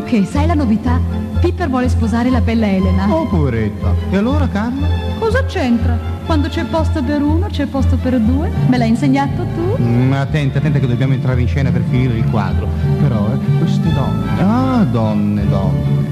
che, sai la novità? Piper vuole sposare la bella Elena. Oh, poveretta. E allora, Carlo? Cosa c'entra? Quando c'è posto per uno, c'è posto per due. Me l'hai insegnato tu? Attenta che dobbiamo entrare in scena per finire il quadro. Però, queste donne... Ah, donne.